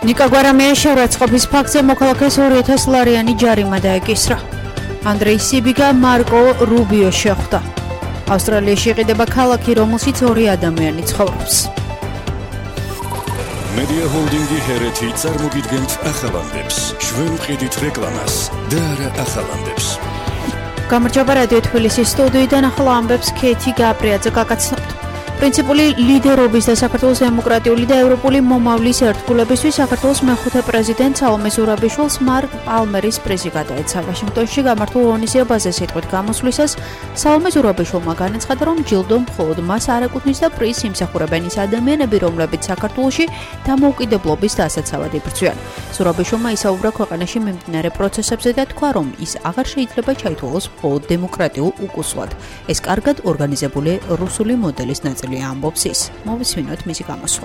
ნიკა გვარამია შეურაცხყოფის ფაქტზე მოქალაქეს 2,000 ლარიანი ჯარიმა დაეკისრა. ანდრეი სიბიგა მარკო რუბიო შეხვდა. ავსტრალიაში იყიდება ქალაქი, რომელშიც 2 ადამიანი ცხოვრობს. მედია ჰოლდინგი ჰერეთი წარმოგიდგენთ ახალამდებს. ჩვენ ვყიდით რეკლამას და არა ახალამდებს. გამარჯობა რადიო თბილისის სტუდიიდან ახლა ამბებს ქეთი გაბრიაძე გაგაცნობთ. პრინციპული ლიდერობის და საქართველოს დემოკრატიული და ევროპული მომავლის ერთგულებისთვის საქართველოს მეხუთე პრეზიდენტ სალომე ზურაბიშვილს მარკ პალმერის პრიზი გადაეცა. ვაშინგტონში გამართულ ღონისძიებაზე სიტყვით გამოსვლისას სალომე ზურაბიშვილმა განაცხადა, რომ ჯილდო მხოლოდ მას არ ეკუთვნის და პრიზს იმსახურებენ ის ადამიანები, რომლებიც საქართველოში დამოუკიდებლობის დასაცავად იბრძვიან. ზურაბიშვილმა ისაუბრა ქვეყანაში მიმდინარე პროცესებზე და თქვა, რომ ის აღარ შეიძლება ჩაითვალოს მხოლოდ დემოკრატიულ უკუსლად. ეს კარგად ორგანიზებული რუსული მოდელის ნაწილი. ამბობს ის. მოვისმინოთ მისი გამოსვლა.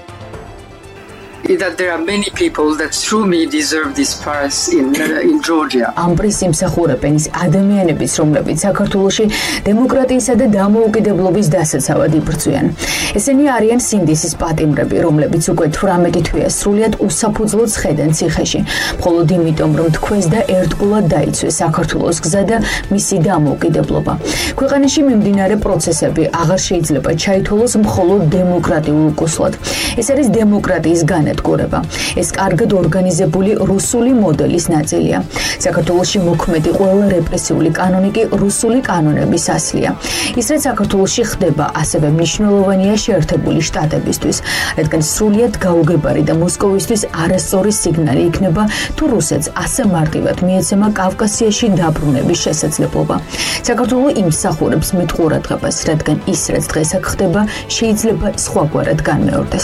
That there are many people that through me deserve this prize in Georgia. ამ პრიზს იმსახურებენ ის ადამიანებიც, რომლებიც საქართველოში დემოკრატიისა და დამოუკიდებლობის დასაცავად იბრძვიან. ესენი არიან სინდისის პატიმრები, რომლებიც უკვე 18 თვეა სრულიად უსაფუძვლოდ ხედენ ციხეში, მხოლოდ იმიტომ, რომ თქვეს და ერთგულად დაიცვეს საქართველოს გზა და მისი დამოუკიდებლობა. ქვეყანაში მიმდინარე პროცესები აღარ შეიძლება ჩაითვალოს მხოლოდ დემოკრატიულ უკუსლად. ეს არის დემოკრატიის განადგურება. ეს კარგად ორგანიზებული რუსული მოდელის ნაწილია. საქართველოში მოქმედი ყველა რეპრესიული კანონი კი რუსული კანონების ასლია. ის რაც საქართველოში ხდება, ასევე მნიშვნელოვანია შეერთებული შტატებისთვის, რადგან სრულიად გაუგებარი და მოსკოვისთვის არასწორი სიგნალი იქნება, თუ რუსეთს ასე მარტივად მიეცემა კავკასიაში დაბრუნების შესაძლებლობა. საქართველო იმსახურებს მით ყურადღებას, რადგან ის რაც დღეს აქ ხდება, შეიძლება სხვაგვარად განმეორდეს.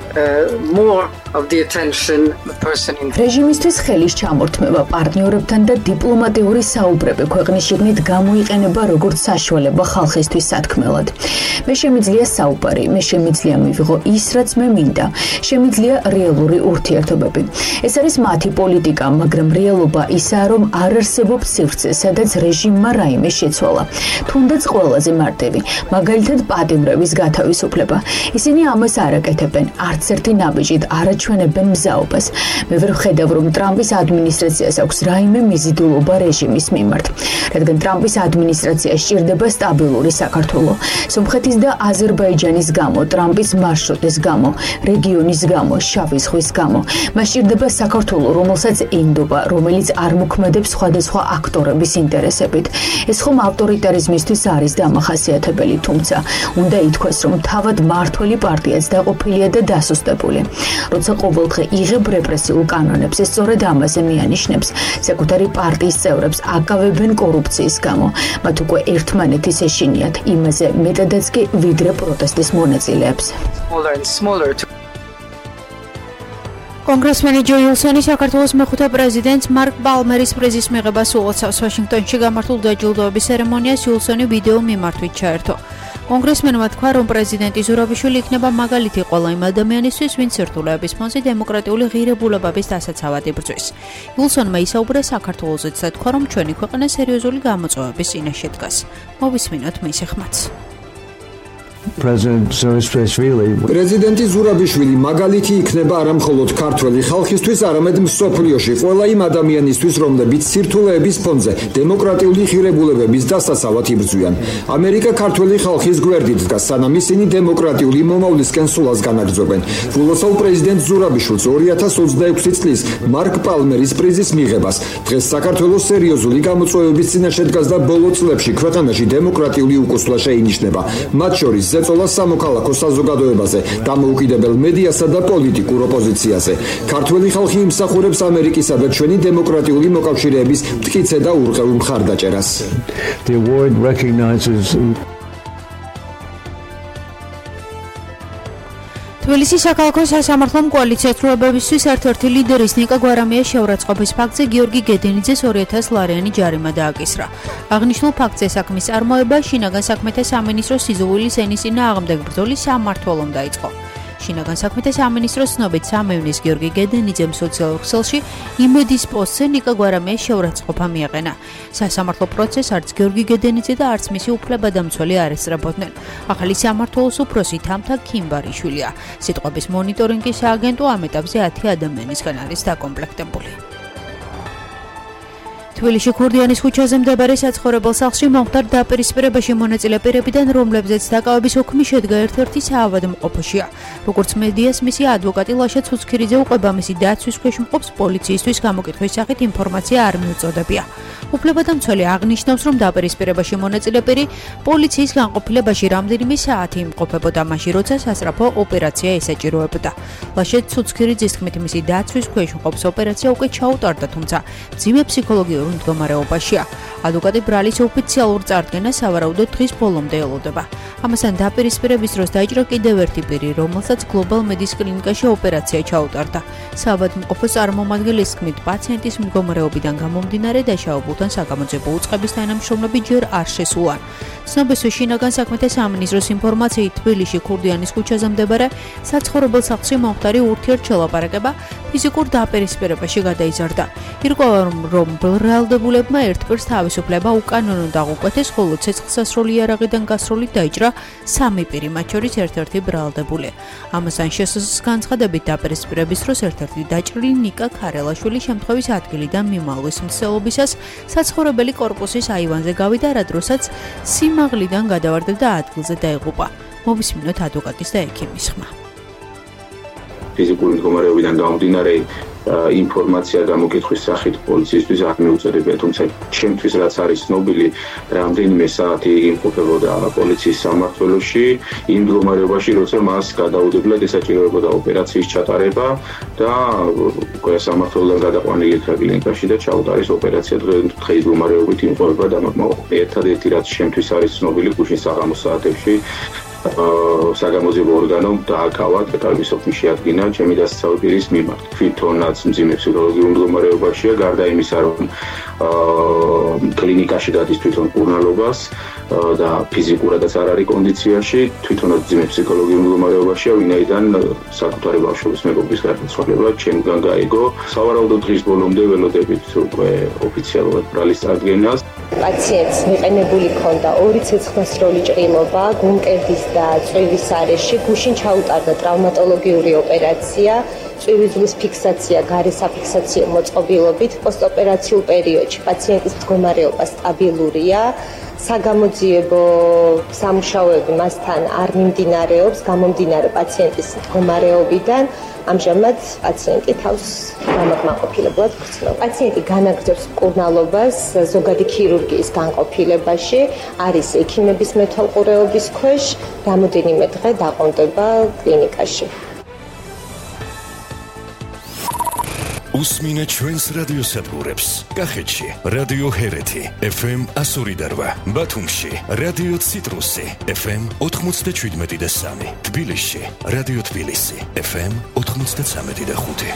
რეჟიმისთვის ხელის ჩამორთმევა პარტნიორებთან და დიპლომატიური საუბრები ქვეყნის შიგნით გამოიყენება როგორც საშუალება ხალხისთვის სათქმელად. მე შემიძლია საუბარი, მე შემიძლია მივიღო ის, რაც მე მინდა. შემიძლია რეალური ურთიერთობები. ეს არის მათი პოლიტიკა, მაგრამ რეალობა ისაა, რომ არ არსებობს სივრცე, სადაც რეჟიმმა რაიმე შეცვალა. თუნდაც ყველაზე მარტივი, მაგალითად პატიმრების გათავისუფლება. ისინი ამას არ აკეთებენ, არც ერთი ნაბიჯით არ აჩვენებენ მზაობას. მე ვერ ვხედავ, რომ ტრამპის ადმინისტრაციას აქვს რაიმე მიზიდულობა რეჟიმის მიმართ, რადგან ტრამპის ადმინისტრაცია სჭირდება სტაბილური საქართველო. სომხეთის და აზერბაიჯანის გამო, ტრამპის მარშრუტის გამო, რეგიონის გამო, შავი ზღვის გამო. მას სჭირდება საქართველო, რომელსაც ენდობა, რომელიც არ მოქმედებს სხვადასხვა აქტორების ინტერესებით. ეს ხომ ავტორიტარიზმისთვის არის დამახასიათებელი, თუმცა უნდა ითქვას, რომ თავად მმართველი პარტიაც დაყოფილია და დასუსტებული. როცა ყოველდღე იღებ რეპრესიულ კანონებს, ეს სწორედ ამაზე მიანიშნებს. საკუთარი პარტიის წევრებს აკავებენ კორუფციის გამო. მათ უკვე ერთმანეთის ეშინიათ, იმაზე მეტადაც კი ვიდრე პროტესტის მონაწილეებს. კონგრესმენი ჯო უილსონი საქართველოს მეხუთე პრეზიდენტს მარკ პალმერის პრიზის მიღებას უწევს. ვაშინგტონში გამართულ დაჯილდოების ცერემონიას უილსონი ვიდეო მიმართვით ჩაერთო. კონგრესმენმა თქვა, რომ პრეზიდენტი ზურაბიშვილი იქნება მაგალითი ყველა იმ ადამიანისთვის, ვინც სირთულეების ფონზე დემოკრატიული ღირებულებების დასაცავად იბრძვის. უილსონმა ისაუბრა საქართველოსაც და თქვა, რომ ჩვენი ქვეყანა სერიოზული გამოწვევების წინაშე დგას. მოვისმინოთ მისი ხმაც. პრეზიდენტი ზურაბიშვილი მაგალითი იქნება არა მხოლოდ ქართველი ხალხისთვის, არამედ მსოფლიოში ყველა იმ ადამიანისთვის, რომლებიც სირთულეების ფონზე დემოკრატიული ღირებულებების დასაცავად იბრძვიან. ამერიკა ქართველი ხალხის გვერდით დგას, სანამ ისინი დემოკრატიული მომავლისკენ სულას განაგრძობენ. გულოსავ პრეზიდენტ ზურაბიშვილს 2026 წლის მარკ პალმერის პრიზის მიღებას. დღეს საქართველოს სერიოზული გამოწვევების წინაშე დგას და ბოლო წლებში ქვეყანაში დემოკრატიული უკუსლა შეინიშნება. მათ შორის ზეწოლა სამოქალაქო საზოგადოებაზე, დამოუკიდებელ მედიასა და პოლიტიკურ ოპოზიციაზე. ქართველი ხალხი იმსახურებს ამერიკისა და ჩვენი დემოკრატიული მოკავშირეების მტკიცე და ურყევ მხარდაჭერას. The award recognizes თბილისის საქალაქო სასამართლომ კოალიციას ცვლილებებისთვის ერთ-ერთი ლიდერის ნიკა გვარამიას შეურაცხყოფის ფაქტზე გიორგი გედენიძეს 2,000 ლარიანი ჯარიმა დააკისრა. აღნიშნულ ფაქტზე საქმის წარმოება შინაგან საქმეთა სამინისტროს სიზუვილის ენის წინააღმდეგ ბრძოლის სამმართველომ დაიწყო. შინაგან საქმეთა სამინისტროს ცნობით სამევნის გიორგი გედენიძემ სოციალურ ქსელში იმედის პოსტზე ნიკა გვარამიას შეურაცხყოფა მიაყენა. სასამართლო პროცესს არც გიორგი გედენიძე და არც მისი უფლებადამცველი არ ესწრებოდნენ. ახალი სამმართველოს უფროსი თამთა ქიმბარიშვილია. სიტყვების მონიტორინგის სააგენტო ამ ეტაპზე 10 ადამიანისგან არის დაკომპლექტებული. თბილისში ქურდიანის ქუჩაზე მდებარე საცხოვრებელ სახლში მომხდარ დაპირისპირებაში მონაწილე პირებიდან, რომლებზეც დაკავების უქმი შედგა ერთ-ერთი საავადმყოფოშია. როგორც მედიას მისი ადვოკატი ლაშა ცუცქირიძე უყვება, მისი დაცვის ქვეშ მყოფს პოლიციისთვის გამოკითხვის სახით ინფორმაცია არ მიუწოდებია. უფლებადამცველი აღნიშნავს, რომ დაპირისპირებაში მონაწილე პირი პოლიციის განყოფილებაში რამდენიმე საათი იმყოფებოდა, მაშინ როცა სასწრაფო ოპერაცია ესაჭიროებოდა. ლაშა ცუცქირიძის თქმით, მისი დაცვის ქვეშ მყოფს ოპერაცია უკვე ჩაუტარდა, თუმცა მძიმე ფსიქოლოგიურ მდგომარეობაშია. ადვოკატი ბრალის ოფიციალურ წარდგენას სავარაუდოდ დღის ბოლომდე ელოდება. ამასთან დაპირისპირების დროს დაიჭრა კიდევ ერთი პირი, რომელსაც გლობალ მედის კლინიკაში ოპერაცია ჩაუტარდა. საავადმყოფოს წარმომადგენლის თქმით, პაციენტის მდგომარეობიდან გამომდინარე დაშავებულთან საგამოძიებო უწყების თანამშრომლები ჯერ არ შესულან. ცნობისათვის შინაგან საქმეთა სამინისტროს ინფორმაციით თბილისში ქურდიანის ქუჩაზე მდებარე საცხოვრებელ სახლში მომხდარი ურთიერთშელაპარაკება ფიზიკურ დაპირისპირებაში გადაიზარდა. ირკვევა, რომ ბრალდებულებმა ერთ პირს თავისუფლება უკანონოდ აღუკვეთეს, ხოლო ცეცხლსასროლი იარაღიდან გასროლით დაიჭრა 3 პირი, მათ შორის ერთ-ერთი ბრალდებული. ამასთან შესაძლოა განცხადებით დაპირისპირების დროს ერთ-ერთი დაჭრილი ნიკა ქარელაშვილი შემთხვევის ადგილიდან მიმალვის მცდელობისას საცხოვრებელი კორპუსის აივანზე გავიდა, რა დროსაც სიმაღლიდან გადავარდა და ადგილზე დაიღუპა. მოვისმინოთ ადვოკატის და ექიმის ხმა. ფიზიკური მდგომარეობიდან გამომდინარე ინფორმაცია გამოკითხვის სახით პოლიციისთვის არ მიუწოდებია, თუმცა ჩემთვის რაც არის ცნობილი, რამდენიმე საათი იმყოფებოდა პოლიციის სამმართველოში, იმ მდგომარეობაში, როცა მას გადაუდებლად ესაჭიროებოდა ოპერაციის ჩატარება და უკვე სამმართველოდან გადაყვანილი კლინიკაში და ჩაუტარის ოპერაცია დღის მდგომარეობით იმყოფება და ერთადერთი რაც ჩემთვის არის ცნობილი, ქუჩის საღამოს საათებში საგამოძიებო ორგანომ დააკავა დეტალების ოფისში შეადგინა ჩემი დასაცავი პირის მიმართ. თვითონაც მძიმე ფსიქოლოგიურ მდგომარეობაშია, გარდა იმისა, რომ კლინიკაში გადის თვითონ კურნალობას და ფიზიკურადაც არ არის კონდიციაში, თვითონაც მძიმე ფსიქოლოგიურ მდგომარეობაშია, ვინაიდან საკუთარი ბავშვობის მეგობრის გარდაცვალება ჩემგან გაიგო. სავარაუდოდ დღის ბოლომდე ველოდებით უკვე ოფიციალურად ბრალის წარდგენას. პაციენტს მიყენებული ჰქონდა 2 ცეცხლსასროლი ჭრილობა, გულმკერდის და წვივის არეში, გუშინ ჩაუტარდა ტრავმატოლოგიური ოპერაცია, წვივის ფიქსაცია, გარე საფიქსაციო მოწყობილობით, პოსტოპერაციულ პერიოდში პაციენტის მდგომარეობა სტაბილურია. საგამოძიებო სამუშაოები მასთან არ მიმდინარეობს, გამომდინარე პაციენტის მდგომარეობიდან. ამჟამად პაციენტი თავს გამოკმაყოფილებლად გრძნობს. პაციენტი განაგრძობს მკურნალობას ზოგადი ქირურგიის განყოფილებაში, არის ექიმების მეთვალყურეობის ქვეშ, რამოდენიმე დღე დაყრდნობა კლინიკაში. უსმინე ჩვენს რადიოსადგურებს. კახეთში რადიო ჰერეთი FM 102.8, ბათუმში რადიო ციტრუსი FM 97.3, თბილისში რადიო თბილისი FM 93.5.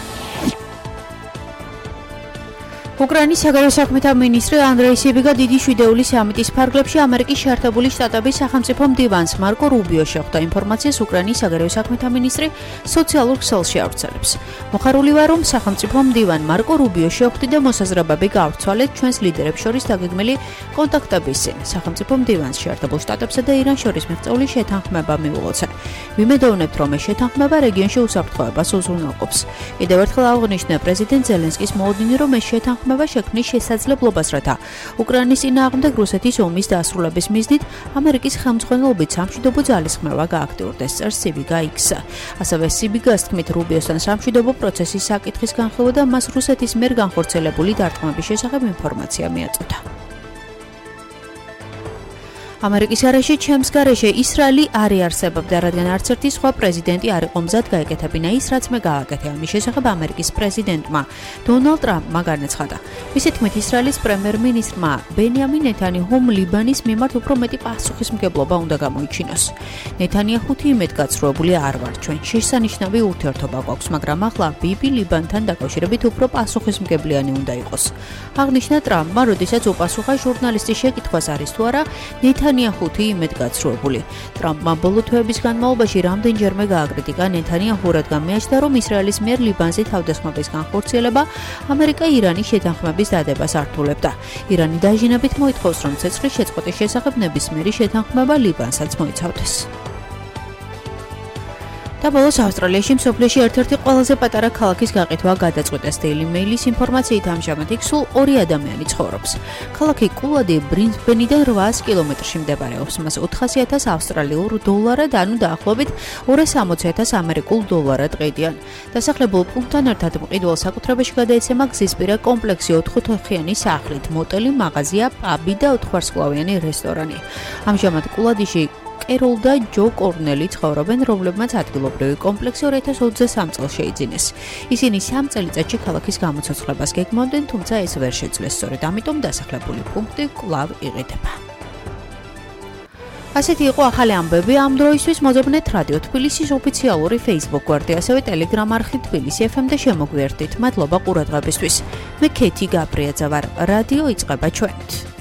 უკრაინის საგარეო საქმეთა მინისტრი ანდრეი სიბიგა დიდი შვიდეულის სამიტის ფარგლებში ამერიკის შეერთებული შტატების სახელმწიფო მდივანს მარკო რუბიო შეხვდა. ინფორმაციას უკრაინის საგარეო საქმეთა მინისტრი სოციალურ ქსელში ავრცელებს. მოხარული ვარ, რომ სახელმწიფო მდივან მარკო რუბიო შეხვდი და მოსაზრებები გავრცვალეთ ჩვენს ლიდერებს შორის დაგეგმილი კონტაქტების წინ. სახელმწიფო მდივანს შეერთებულ შტატებსა და ირანს შორის მიღწეული შეთანხმება მიულოცე. ვიმედოვნებთ, რომ ეს შეთანხმება რეგიონში უსაფრთხოებას უზრუნველყოფს. კიდევ ერთხელ აღნიშნა პრეზიდენტ ზელენსკის მოლოდინი, რომ ეს შეთანხმება შექმნის შესაძლებლობას, რათა უკრაინის წინააღმდეგ რუსეთის ომის დასრულების მიზნით ამერიკის ხელმძღვანელობით სამშვიდობო ძალისხმევა გააქტიურდეს, წერს სიბიგა X-ზე. ასევე სიბიგას თქმით, რუბიოსთან სამშვიდობო პროცესის საკითხის განხილვა და მას რუსეთის მიერ განხორციელებული დარტყმების შესახებ ინფორმაცია მიაწოდა. ამერიკის გარეშე ჩემს გარეშე ისრაელი არ იარსებებდა, რადგან არც ერთი სხვა პრეზიდენტი არ იყო მზად გაეკეთებინა ის, რაც მე გააკეთე. ამის შესახებ ამერიკის პრეზიდენტმა დონალდ ტრამპმა განაცხადა. მისი თქმით, ისრაელის პრემიერ-მინისტრმა ბენიამინ ნეთანიაჰუმ ლიბანის მიმართ უფრო მეტი პასუხისმგებლობა უნდა გამოიჩინოს. ნეთანიაჰუთი იმედგაცრუებული არ ვარ, ჩვენ შესანიშნავი ურთიერთობა გვაქვს, მაგრამ ახლა ბიბი ლიბანთან დაკავშირებით უფრო პასუხისმგებლიანი უნდა იყოს. აღნიშნა ტრამპმა, როდესაც უპასუხა ჟურნალისტის შეკითხვას არის თუ არა ნეთანიაჰუ კომპანია ხუთი იმედგაცრუებული. ტრამპმა ბოლო თვეების განმავლობაში რამდენჯერმე გააკრიტიკა ნეთანიაჰუ, რადგან მიაჩნდა, რომ ისრაელის მიერ ლიბანზე თავდასხმების განხორციელება ამერიკა-ირანის შეთანხმების დადებას ართულებდა. ირანი დაჟინებით მოითხოვს, რომ ცეცხლის შეწყვეტის შესახებ ნებისმიერი შეთანხმება ლიბანსაც მოიცავდეს. და ბოლოს ავსტრალიაში მსოფლიოში ერთ-ერთი ყველაზე პატარა ქალაქის გაყიდვა გადაწყვეტეს. Daily Mail-ის ინფორმაციით ამჟამად იქ სულ 2 ადამიანი ცხოვრობს. ქალაქი კულადი ბრიზბენიდან 800 კილომეტრში მდებარეობს. მას 400,000 ავსტრალიურ დოლარად, ანუ დაახლოებით 260,000 ამერიკულ დოლარად ყიდიან. დასახლებულ პუნქტთან ერთად მყიდველს საკუთრებაში გადაეცემა გზისპირა კომპლექსი 4 ოთახიანი სახლით, მოტელი, მაღაზია, პაბი და 4 ვარსკვლავიანი რესტორანი. ამჟამად კულადიში კეროლ და ჯო კორნელი ცხოვრობენ, რომლებმაც ადგილობრივი კომპლექსი 2023 წელს შეიძინეს. ისინი 3 წელიწადში ქალაქის გამოცოცხლებას გეგმავდნენ, თუმცა ეს ვერ შეძლეს. სწორედ ამიტომ დასახლებული პუნქტი კვლავ იყიდება. ასეთი იყო ახალი ამბები ამ დროისთვის. მოძებნეთ რადიო თბილისის ოფიციალური Facebook გვერდი, ასევე Telegram არხი თბილისი FM და შემოგვიერთდით. მადლობა ყურადღებისთვის. მე ქეთი გაბრიაძე ვარ. რადიო იწყება ჩვენით.